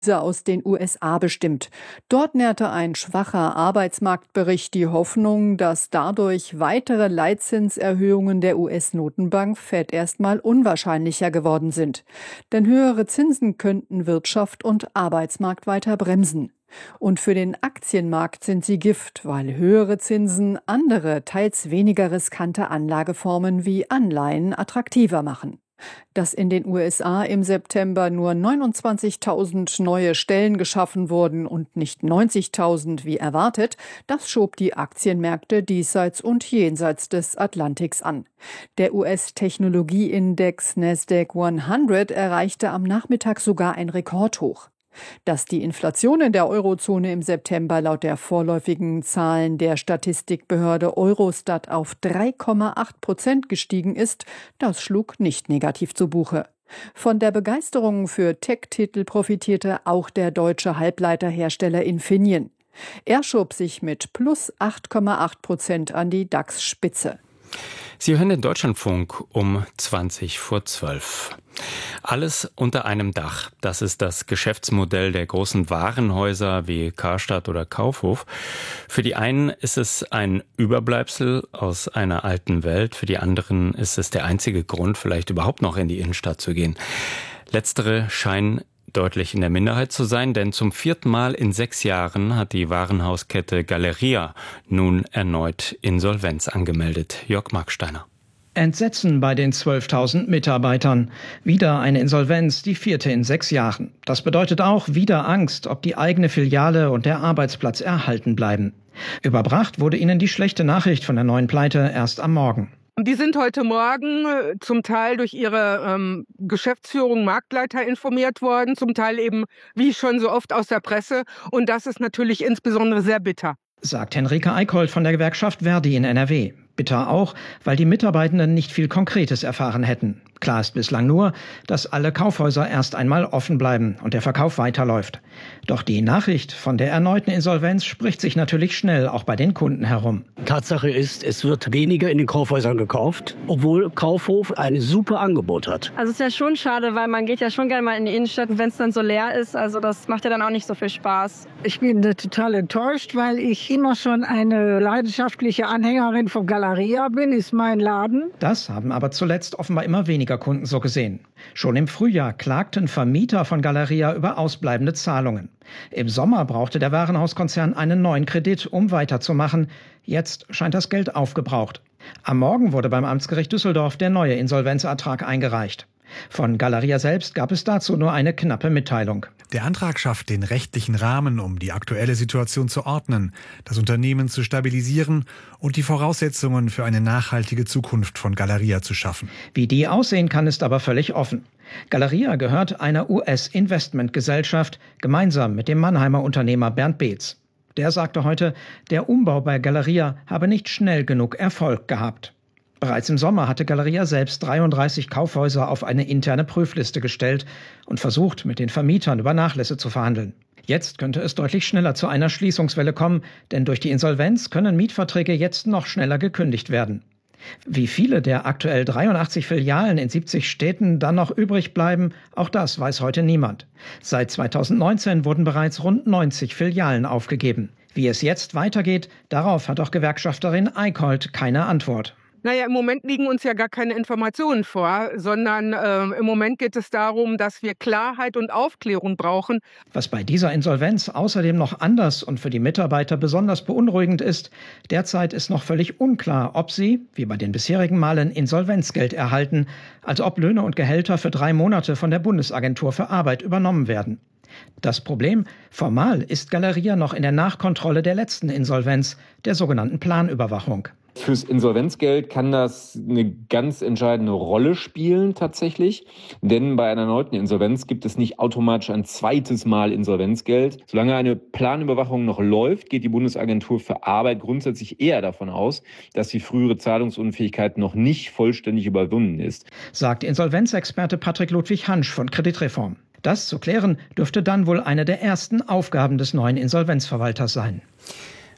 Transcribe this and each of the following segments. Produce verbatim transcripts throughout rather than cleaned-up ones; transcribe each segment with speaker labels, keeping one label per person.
Speaker 1: aus den U S A bestimmt. Dort nährte ein schwacher Arbeitsmarktbericht die Hoffnung, dass dadurch weitere Leitzinserhöhungen der U S-Notenbank Fed erstmal unwahrscheinlicher geworden sind. Denn höhere Zinsen könnten Wirtschaft und Arbeitsmarkt weiter bremsen. Und für den Aktienmarkt sind sie Gift, weil höhere Zinsen andere, teils weniger riskante Anlageformen wie Anleihen attraktiver machen. Dass in den U S A im September nur neunundzwanzigtausend neue Stellen geschaffen wurden und nicht neunzigtausend wie erwartet, das schob die Aktienmärkte diesseits und jenseits des Atlantiks an. Der U S-Technologieindex Nasdaq hundert erreichte am Nachmittag sogar ein Rekordhoch. Dass die Inflation in der Eurozone im September laut der vorläufigen Zahlen der Statistikbehörde Eurostat auf drei Komma acht Prozent gestiegen ist, das schlug nicht negativ zu Buche. Von der Begeisterung für Tech-Titel profitierte auch der deutsche Halbleiterhersteller Infineon. Er schob sich mit plus acht Komma acht Prozent an die DAX-Spitze.
Speaker 2: Sie hören den Deutschlandfunk um zwanzig vor zwölf. Alles unter einem Dach. Das ist das Geschäftsmodell der großen Warenhäuser wie Karstadt oder Kaufhof. Für die einen ist es ein Überbleibsel aus einer alten Welt. Für die anderen ist es der einzige Grund, vielleicht überhaupt noch in die Innenstadt zu gehen. Letztere scheinen deutlich in der Minderheit zu sein, denn zum vierten Mal in sechs Jahren hat die Warenhauskette Galeria nun erneut Insolvenz angemeldet. Jörg Marksteiner.
Speaker 3: Entsetzen bei den zwölftausend Mitarbeitern. Wieder eine Insolvenz, die vierte in sechs Jahren. Das bedeutet auch wieder Angst, ob die eigene Filiale und der Arbeitsplatz erhalten bleiben. Überbracht wurde ihnen die schlechte Nachricht von der neuen Pleite erst am Morgen.
Speaker 4: Die sind heute Morgen zum Teil durch ihre ähm, Geschäftsführung, Marktleiter informiert worden, zum Teil eben, wie schon so oft, aus der Presse. Und das ist natürlich insbesondere sehr bitter,
Speaker 3: sagt Henrike Eickholt von der Gewerkschaft Verdi in N R W. Bitter auch, weil die Mitarbeitenden nicht viel Konkretes erfahren hätten. Klar ist bislang nur, dass alle Kaufhäuser erst einmal offen bleiben und der Verkauf weiterläuft. Doch die Nachricht von der erneuten Insolvenz spricht sich natürlich schnell auch bei den Kunden herum.
Speaker 5: Tatsache ist, es wird weniger in den Kaufhäusern gekauft, obwohl Kaufhof ein super Angebot hat.
Speaker 6: Also es ist ja schon schade, weil man geht ja schon gerne mal in die Innenstadt, wenn es dann so leer ist. Also das macht ja dann auch nicht so viel Spaß.
Speaker 7: Ich bin total enttäuscht, weil ich immer schon eine leidenschaftliche Anhängerin von Galeria bin, ist mein Laden.
Speaker 3: Das haben aber zuletzt offenbar immer weniger Kunden so gesehen. Schon im Frühjahr klagten Vermieter von Galeria über ausbleibende Zahlungen. Im Sommer brauchte der Warenhauskonzern einen neuen Kredit, um weiterzumachen. Jetzt scheint das Geld aufgebraucht. Am Morgen wurde beim Amtsgericht Düsseldorf der neue Insolvenzantrag eingereicht. Von Galeria selbst gab es dazu nur eine knappe Mitteilung.
Speaker 8: Der Antrag schafft den rechtlichen Rahmen, um die aktuelle Situation zu ordnen, das Unternehmen zu stabilisieren und die Voraussetzungen für eine nachhaltige Zukunft von Galeria zu schaffen.
Speaker 3: Wie die aussehen kann, ist aber völlig offen. Galeria gehört einer U S-Investmentgesellschaft, gemeinsam mit dem Mannheimer Unternehmer Bernd Beetz. Der sagte heute, der Umbau bei Galeria habe nicht schnell genug Erfolg gehabt. Bereits im Sommer hatte Galeria selbst dreiunddreißig Kaufhäuser auf eine interne Prüfliste gestellt und versucht, mit den Vermietern über Nachlässe zu verhandeln. Jetzt könnte es deutlich schneller zu einer Schließungswelle kommen, denn durch die Insolvenz können Mietverträge jetzt noch schneller gekündigt werden. Wie viele der aktuell dreiundachtzig Filialen in siebzig Städten dann noch übrig bleiben, auch das weiß heute niemand. Seit zweitausendneunzehn wurden bereits rund neunzig Filialen aufgegeben. Wie es jetzt weitergeht, darauf hat auch Gewerkschafterin Eickholt keine Antwort.
Speaker 4: Naja, im Moment liegen uns ja gar keine Informationen vor, sondern äh, im Moment geht es darum, dass wir Klarheit und Aufklärung brauchen.
Speaker 3: Was bei dieser Insolvenz außerdem noch anders und für die Mitarbeiter besonders beunruhigend ist, derzeit ist noch völlig unklar, ob sie, wie bei den bisherigen Malen, Insolvenzgeld erhalten, als ob Löhne und Gehälter für drei Monate von der Bundesagentur für Arbeit übernommen werden. Das Problem: Formal ist Galeria noch in der Nachkontrolle der letzten Insolvenz, der sogenannten Planüberwachung.
Speaker 9: Fürs Insolvenzgeld kann das eine ganz entscheidende Rolle spielen tatsächlich, denn bei einer erneuten Insolvenz gibt es nicht automatisch ein zweites Mal Insolvenzgeld. Solange eine Planüberwachung noch läuft, geht die Bundesagentur für Arbeit grundsätzlich eher davon aus, dass die frühere Zahlungsunfähigkeit noch nicht vollständig überwunden ist,
Speaker 3: sagt Insolvenzexperte Patrick Ludwig Hansch von Kreditreform. Das zu klären dürfte dann wohl eine der ersten Aufgaben des neuen Insolvenzverwalters sein.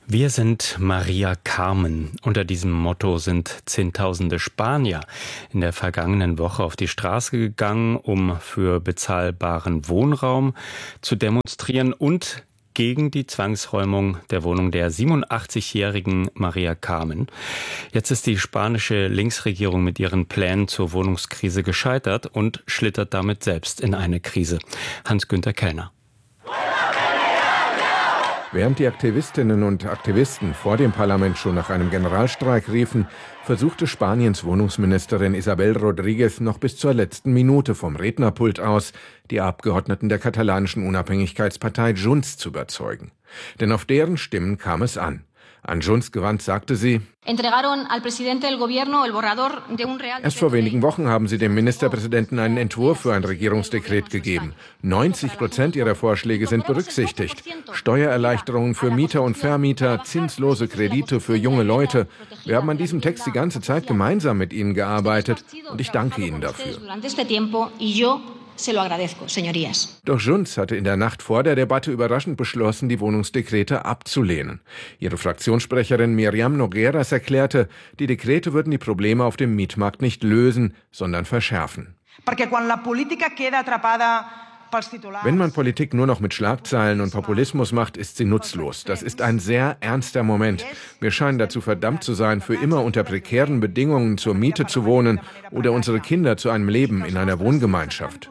Speaker 2: Wir sind Maria Carmen. Unter diesem Motto sind Zehntausende Spanier in der vergangenen Woche auf die Straße gegangen, um für bezahlbaren Wohnraum zu demonstrieren und gegen die Zwangsräumung der Wohnung der siebenundachtzigjährigen Maria Carmen. Jetzt ist die spanische Linksregierung mit ihren Plänen zur Wohnungskrise gescheitert und schlittert damit selbst in eine Krise. Hans-Günther Kellner.
Speaker 10: Während die Aktivistinnen und Aktivisten vor dem Parlament schon nach einem Generalstreik riefen, versuchte Spaniens Wohnungsministerin Isabel Rodríguez noch bis zur letzten Minute vom Rednerpult aus, die Abgeordneten der katalanischen Unabhängigkeitspartei Junts zu überzeugen. Denn auf deren Stimmen kam es an. An Junts gewandt sagte sie: Erst vor wenigen Wochen haben sie dem Ministerpräsidenten einen Entwurf für ein Regierungsdekret gegeben. neunzig Prozent ihrer Vorschläge sind berücksichtigt. Steuererleichterungen für Mieter und Vermieter, zinslose Kredite für junge Leute. Wir haben an diesem Text die ganze Zeit gemeinsam mit Ihnen gearbeitet und ich danke Ihnen dafür. Doch Junts hatte in der Nacht vor der Debatte überraschend beschlossen, die Wohnungsdekrete abzulehnen. Ihre Fraktionssprecherin Miriam Nogueras erklärte, die Dekrete würden die Probleme auf dem Mietmarkt nicht lösen, sondern verschärfen. Wenn man Politik nur noch mit Schlagzeilen und Populismus macht, ist sie nutzlos. Das ist ein sehr ernster Moment. Wir scheinen dazu verdammt zu sein, für immer unter prekären Bedingungen zur Miete zu wohnen oder unsere Kinder zu einem Leben in einer Wohngemeinschaft.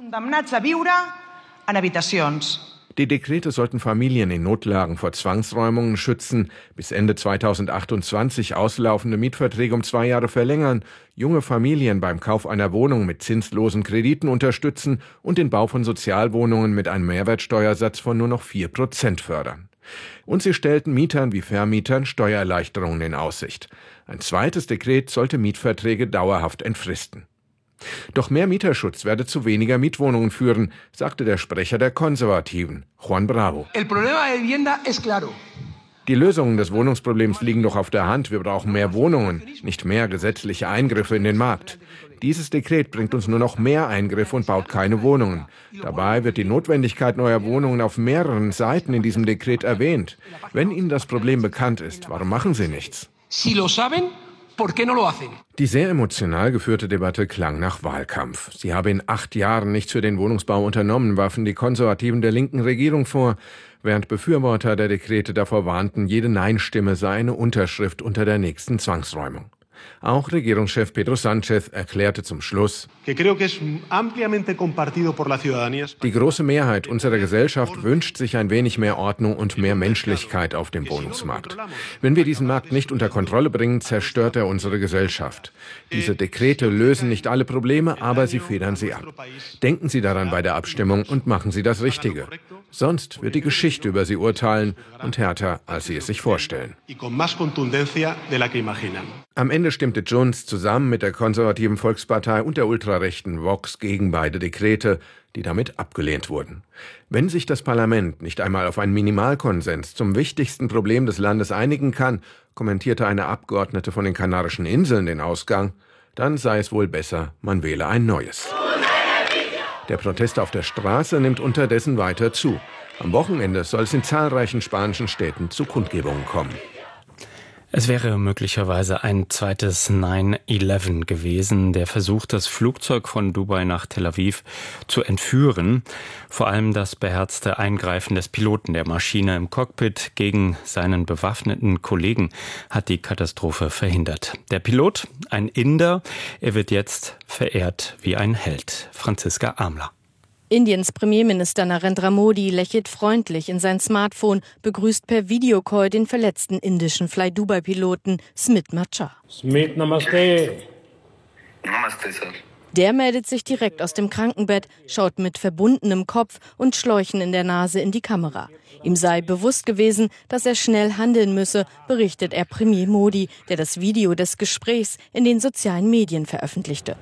Speaker 10: Die Dekrete sollten Familien in Notlagen vor Zwangsräumungen schützen, bis Ende zweitausendachtundzwanzig auslaufende Mietverträge um zwei Jahre verlängern, junge Familien beim Kauf einer Wohnung mit zinslosen Krediten unterstützen und den Bau von Sozialwohnungen mit einem Mehrwertsteuersatz von nur noch vier Prozent fördern. Und sie stellten Mietern wie Vermietern Steuererleichterungen in Aussicht. Ein zweites Dekret sollte Mietverträge dauerhaft entfristen. Doch mehr Mieterschutz werde zu weniger Mietwohnungen führen, sagte der Sprecher der Konservativen, Juan Bravo. Die Lösungen des Wohnungsproblems liegen doch auf der Hand. Wir brauchen mehr Wohnungen, nicht mehr gesetzliche Eingriffe in den Markt. Dieses Dekret bringt uns nur noch mehr Eingriffe und baut keine Wohnungen. Dabei wird die Notwendigkeit neuer Wohnungen auf mehreren Seiten in diesem Dekret erwähnt. Wenn Ihnen das Problem bekannt ist, warum machen Sie nichts? Die sehr emotional geführte Debatte klang nach Wahlkampf. Sie habe in acht Jahren nichts für den Wohnungsbau unternommen, warfen die Konservativen der linken Regierung vor, während Befürworter der Dekrete davor warnten, jede Nein-Stimme sei eine Unterschrift unter der nächsten Zwangsräumung. Auch Regierungschef Pedro Sánchez erklärte zum Schluss: Die große Mehrheit unserer Gesellschaft wünscht sich ein wenig mehr Ordnung und mehr Menschlichkeit auf dem Wohnungsmarkt. Wenn wir diesen Markt nicht unter Kontrolle bringen, zerstört er unsere Gesellschaft. Diese Dekrete lösen nicht alle Probleme, aber sie federn sie ab. Denken Sie daran bei der Abstimmung und machen Sie das Richtige. Sonst wird die Geschichte über Sie urteilen und härter, als Sie es sich vorstellen. Am Ende stimmte Junts zusammen mit der konservativen Volkspartei und der ultrarechten Vox gegen beide Dekrete, die damit abgelehnt wurden. Wenn sich das Parlament nicht einmal auf einen Minimalkonsens zum wichtigsten Problem des Landes einigen kann, kommentierte eine Abgeordnete von den Kanarischen Inseln den Ausgang, dann sei es wohl besser, man wähle ein neues. Der Protest auf der Straße nimmt unterdessen weiter zu. Am Wochenende soll es in zahlreichen spanischen Städten zu Kundgebungen kommen.
Speaker 2: Es wäre möglicherweise ein zweites nine eleven gewesen, der Versuch, das Flugzeug von Dubai nach Tel Aviv zu entführen. Vor allem das beherzte Eingreifen des Piloten der Maschine im Cockpit gegen seinen bewaffneten Kollegen hat die Katastrophe verhindert. Der Pilot, ein Inder, er wird jetzt verehrt wie ein Held. Franziska Amler.
Speaker 11: Indiens Premierminister Narendra Modi lächelt freundlich in sein Smartphone, begrüßt per Videocall den verletzten indischen Fly-Dubai-Piloten Smit Macha.
Speaker 12: Smit, namaste.
Speaker 11: Namaste, Sir. Der meldet sich direkt aus dem Krankenbett, schaut mit verbundenem Kopf und Schläuchen in der Nase in die Kamera. Ihm sei bewusst gewesen, dass er schnell handeln müsse, berichtet er Premier Modi, der das Video des Gesprächs in den sozialen Medien veröffentlichte.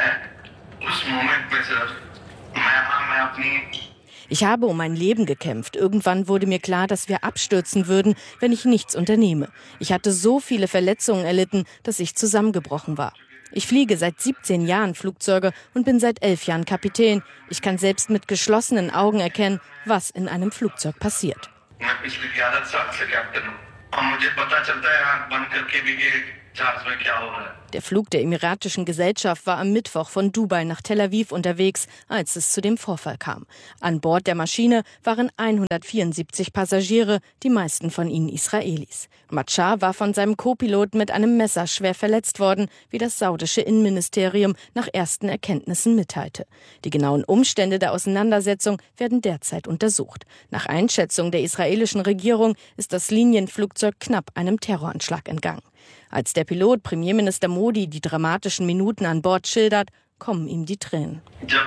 Speaker 11: Ich habe um mein Leben gekämpft. Irgendwann wurde mir klar, dass wir abstürzen würden, wenn ich nichts unternehme. Ich hatte so viele Verletzungen erlitten, dass ich zusammengebrochen war. Ich fliege seit siebzehn Jahren Flugzeuge und bin seit elf Jahren Kapitän. Ich kann selbst mit geschlossenen Augen erkennen, was in einem Flugzeug passiert. Der Flug der emiratischen Gesellschaft war am Mittwoch von Dubai nach Tel Aviv unterwegs, als es zu dem Vorfall kam. An Bord der Maschine waren hundertvierundsiebzig Passagiere, die meisten von ihnen Israelis. Machar war von seinem Co-Pilot mit einem Messer schwer verletzt worden, wie das saudische Innenministerium nach ersten Erkenntnissen mitteilte. Die genauen Umstände der Auseinandersetzung werden derzeit untersucht. Nach Einschätzung der israelischen Regierung ist das Linienflugzeug knapp einem Terroranschlag entgangen. Als der Pilot Premierminister Modi die dramatischen Minuten an Bord schildert, kommen ihm die Tränen.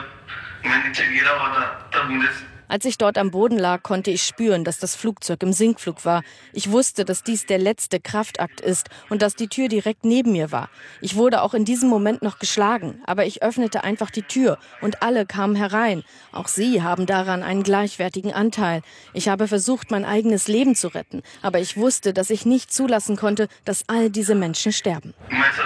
Speaker 11: Als ich dort am Boden lag, konnte ich spüren, dass das Flugzeug im Sinkflug war. Ich wusste, dass dies der letzte Kraftakt ist und dass die Tür direkt neben mir war. Ich wurde auch in diesem Moment noch geschlagen, aber ich öffnete einfach die Tür und alle kamen herein. Auch sie haben daran einen gleichwertigen Anteil. Ich habe versucht, mein eigenes Leben zu retten, aber ich wusste, dass ich nicht zulassen konnte, dass all diese Menschen sterben.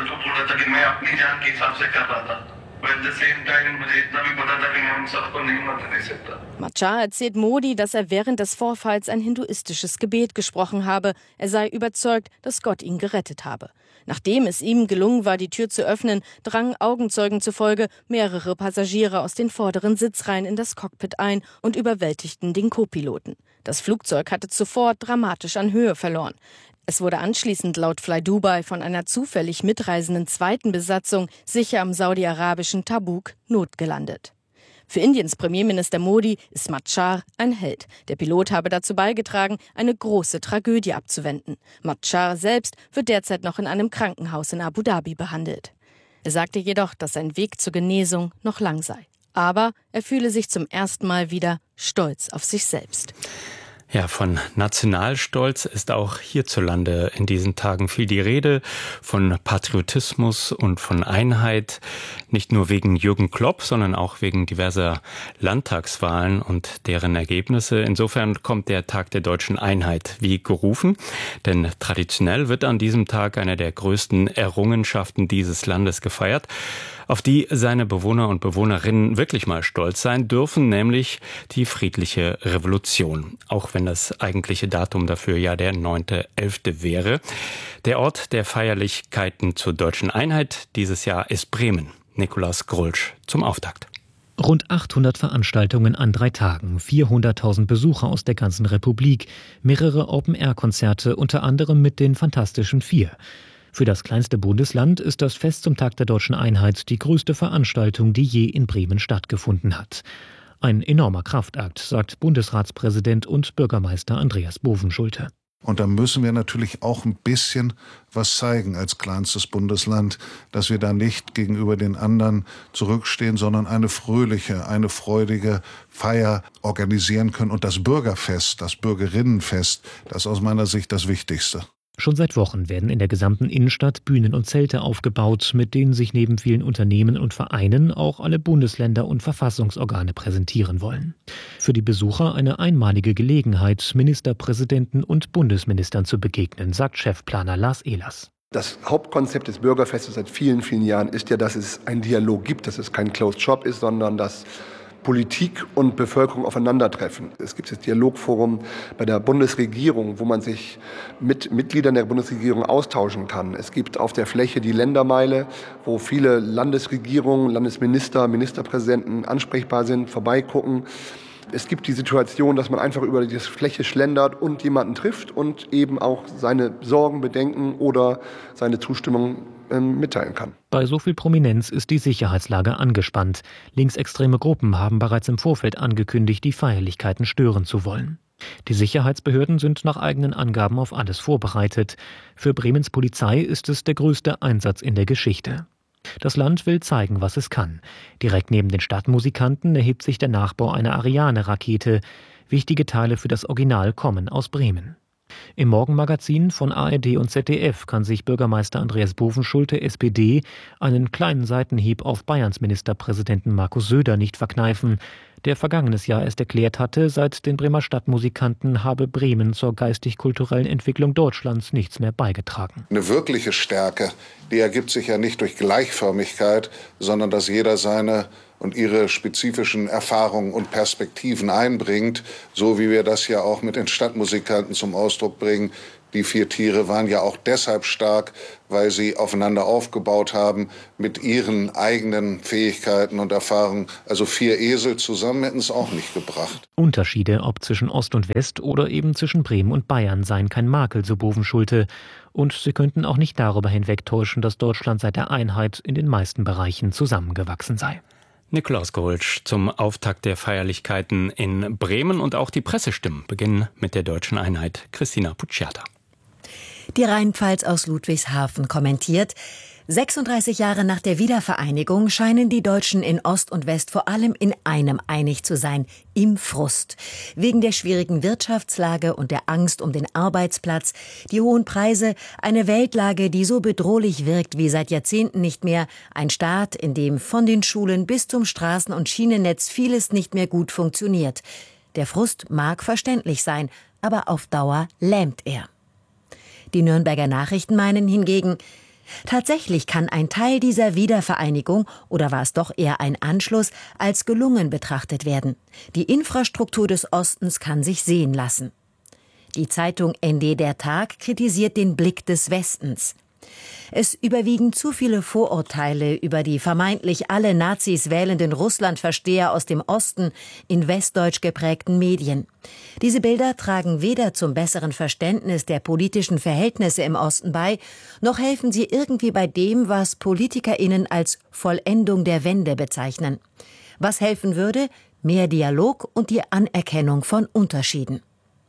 Speaker 11: Machar erzählt Modi, dass er während des Vorfalls ein hinduistisches Gebet gesprochen habe. Er sei überzeugt, dass Gott ihn gerettet habe. Nachdem es ihm gelungen war, die Tür zu öffnen, drangen Augenzeugen zufolge mehrere Passagiere aus den vorderen Sitzreihen in das Cockpit ein und überwältigten den Co-Piloten. Das Flugzeug hatte zuvor dramatisch an Höhe verloren. Es wurde anschließend laut Fly Dubai von einer zufällig mitreisenden zweiten Besatzung sicher am saudi-arabischen Tabuk notgelandet. Für Indiens Premierminister Modi ist Machar ein Held. Der Pilot habe dazu beigetragen, eine große Tragödie abzuwenden. Machar selbst wird derzeit noch in einem Krankenhaus in Abu Dhabi behandelt. Er sagte jedoch, dass sein Weg zur Genesung noch lang sei. Aber er fühle sich zum ersten Mal wieder stolz auf sich selbst.
Speaker 2: Ja, von Nationalstolz ist auch hierzulande in diesen Tagen viel die Rede, von Patriotismus und von Einheit, nicht nur wegen Jürgen Klopp, sondern auch wegen diverser Landtagswahlen und deren Ergebnisse. Insofern kommt der Tag der deutschen Einheit wie gerufen, denn traditionell wird an diesem Tag eine der größten Errungenschaften dieses Landes gefeiert, auf die seine Bewohner und Bewohnerinnen wirklich mal stolz sein dürfen, nämlich die friedliche Revolution. Auch wenn das eigentliche Datum dafür ja der neunte elfte wäre. Der Ort der Feierlichkeiten zur deutschen Einheit dieses Jahr ist Bremen. Nikolaus Grolsch zum Auftakt.
Speaker 12: Rund achthundert Veranstaltungen an drei Tagen, vierhunderttausend Besucher aus der ganzen Republik, mehrere Open-Air-Konzerte, unter anderem mit den Fantastischen Vier. Für das kleinste Bundesland ist das Fest zum Tag der deutschen Einheit die größte Veranstaltung, die je in Bremen stattgefunden hat. Ein enormer Kraftakt, sagt Bundesratspräsident und Bürgermeister Andreas Bovenschulte.
Speaker 13: Und da müssen wir natürlich auch ein bisschen was zeigen als kleinstes Bundesland, dass wir da nicht gegenüber den anderen zurückstehen, sondern eine fröhliche, eine freudige Feier organisieren können. Und das Bürgerfest, das Bürgerinnenfest, das ist aus meiner Sicht das Wichtigste.
Speaker 12: Schon seit Wochen werden in der gesamten Innenstadt Bühnen und Zelte aufgebaut, mit denen sich neben vielen Unternehmen und Vereinen auch alle Bundesländer und Verfassungsorgane präsentieren wollen. Für die Besucher eine einmalige Gelegenheit, Ministerpräsidenten und Bundesministern zu begegnen, sagt Chefplaner Lars Ehlers.
Speaker 14: Das Hauptkonzept des Bürgerfestes seit vielen, vielen Jahren ist ja, dass es einen Dialog gibt, dass es kein Closed Shop ist, sondern dass Politik und Bevölkerung aufeinandertreffen. Es gibt das Dialogforum bei der Bundesregierung, wo man sich mit Mitgliedern der Bundesregierung austauschen kann. Es gibt auf der Fläche die Ländermeile, wo viele Landesregierungen, Landesminister, Ministerpräsidenten ansprechbar sind, vorbeigucken. Es gibt die Situation, dass man einfach über die Fläche schlendert und jemanden trifft und eben auch seine Sorgen, Bedenken oder seine Zustimmung mitteilen kann.
Speaker 12: Bei so viel Prominenz ist die Sicherheitslage angespannt. Linksextreme Gruppen haben bereits im Vorfeld angekündigt, die Feierlichkeiten stören zu wollen. Die Sicherheitsbehörden sind nach eigenen Angaben auf alles vorbereitet. Für Bremens Polizei ist es der größte Einsatz in der Geschichte. Das Land will zeigen, was es kann. Direkt neben den Stadtmusikanten erhebt sich der Nachbau einer Ariane-Rakete. Wichtige Teile für das Original kommen aus Bremen. Im Morgenmagazin von A R D und Z D F kann sich Bürgermeister Andreas Bovenschulte, S P D, einen kleinen Seitenhieb auf Bayerns Ministerpräsidenten Markus Söder nicht verkneifen, der vergangenes Jahr erst erklärt hatte, seit den Bremer Stadtmusikanten habe Bremen zur geistig-kulturellen Entwicklung Deutschlands nichts mehr beigetragen.
Speaker 13: Eine wirkliche Stärke, die ergibt sich ja nicht durch Gleichförmigkeit, sondern dass jeder seine und ihre spezifischen Erfahrungen und Perspektiven einbringt, so wie wir das ja auch mit den Stadtmusikanten zum Ausdruck bringen, Die vier Tiere waren ja auch deshalb stark, weil sie aufeinander aufgebaut haben mit ihren eigenen Fähigkeiten und Erfahrungen. Also vier Esel zusammen hätten es auch nicht gebracht.
Speaker 12: Unterschiede, ob zwischen Ost und West oder eben zwischen Bremen und Bayern, seien kein Makel, so Bovenschulte. Und sie könnten auch nicht darüber hinwegtäuschen, dass Deutschland seit der Einheit in den meisten Bereichen zusammengewachsen sei.
Speaker 2: Nikolaus Gohlsch zum Auftakt der Feierlichkeiten in Bremen, und auch die Pressestimmen beginnen mit der deutschen Einheit. Christina Pucciata.
Speaker 15: Die Rheinpfalz aus Ludwigshafen kommentiert: sechsunddreißig Jahre nach der Wiedervereinigung scheinen die Deutschen in Ost und West vor allem in einem einig zu sein: im Frust. Wegen der schwierigen Wirtschaftslage und der Angst um den Arbeitsplatz, die hohen Preise, eine Weltlage, die so bedrohlich wirkt wie seit Jahrzehnten nicht mehr, ein Staat, in dem von den Schulen bis zum Straßen- und Schienennetz vieles nicht mehr gut funktioniert. Der Frust mag verständlich sein, aber auf Dauer lähmt er. Die Nürnberger Nachrichten meinen hingegen, tatsächlich kann ein Teil dieser Wiedervereinigung, oder war es doch eher ein Anschluss, als gelungen betrachtet werden. Die Infrastruktur des Ostens kann sich sehen lassen. Die Zeitung N D Der Tag kritisiert den Blick des Westens. Es überwiegen zu viele Vorurteile über die vermeintlich alle Nazis wählenden Russlandversteher aus dem Osten in westdeutsch geprägten Medien. Diese Bilder tragen weder zum besseren Verständnis der politischen Verhältnisse im Osten bei, noch helfen sie irgendwie bei dem, was PolitikerInnen als Vollendung der Wende bezeichnen. Was helfen würde? Mehr Dialog und die Anerkennung von Unterschieden.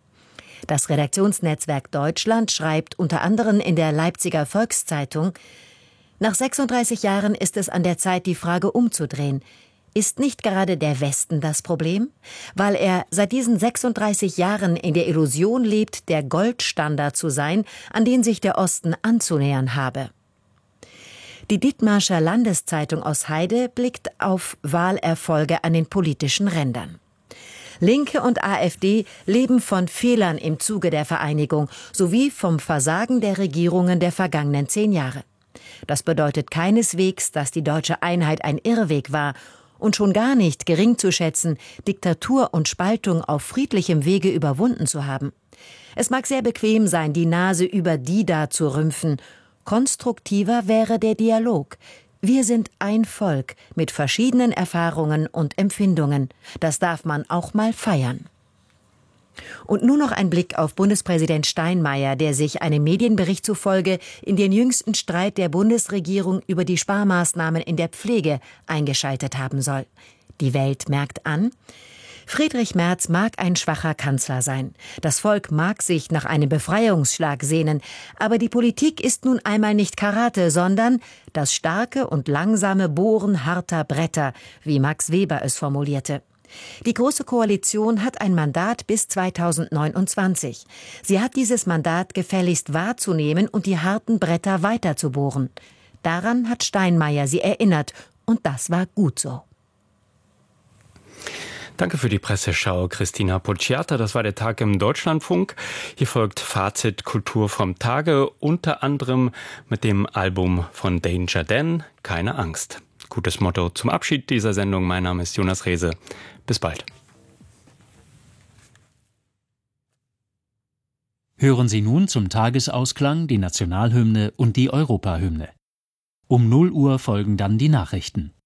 Speaker 15: Das Redaktionsnetzwerk Deutschland schreibt unter anderem in der Leipziger Volkszeitung: Nach sechsunddreißig Jahren ist es an der Zeit, die Frage umzudrehen. Ist nicht gerade der Westen das Problem? Weil er seit diesen sechsunddreißig Jahren in der Illusion lebt, der Goldstandard zu sein, an den sich der Osten anzunähern habe. Die Dithmarscher Landeszeitung aus Heide blickt auf Wahlerfolge an den politischen Rändern. Linke und AfD leben von Fehlern im Zuge der Vereinigung sowie vom Versagen der Regierungen der vergangenen zehn Jahre. Das bedeutet keineswegs, dass die deutsche Einheit ein Irrweg war und schon gar nicht gering zu schätzen, Diktatur und Spaltung auf friedlichem Wege überwunden zu haben. Es mag sehr bequem sein, die Nase über die da zu rümpfen. Konstruktiver wäre der Dialog. Wir sind ein Volk mit verschiedenen Erfahrungen und Empfindungen. Das darf man auch mal feiern. Und nur noch ein Blick auf Bundespräsident Steinmeier, der sich einem Medienbericht zufolge in den jüngsten Streit der Bundesregierung über die Sparmaßnahmen in der Pflege eingeschaltet haben soll. Die Welt merkt an: Friedrich Merz mag ein schwacher Kanzler sein. Das Volk mag sich nach einem Befreiungsschlag sehnen. Aber die Politik ist nun einmal nicht Karate, sondern das starke und langsame Bohren harter Bretter, wie Max Weber es formulierte. Die Große Koalition hat ein Mandat bis zweitausendneunundzwanzig. Sie hat dieses Mandat gefälligst wahrzunehmen und die harten Bretter weiterzubohren. Daran hat Steinmeier sie erinnert, und das war gut so.
Speaker 2: Danke für die Presseschau, Christina Pucciata. Das war der Tag im Deutschlandfunk. Hier folgt Fazit Kultur vom Tage, unter anderem mit dem Album von Danger Dan, Keine Angst. Gutes Motto zum Abschied dieser Sendung. Mein Name ist Jonas Rehse. Bis bald.
Speaker 16: Hören Sie nun zum Tagesausklang die Nationalhymne und die Europahymne. Um null Uhr folgen dann die Nachrichten.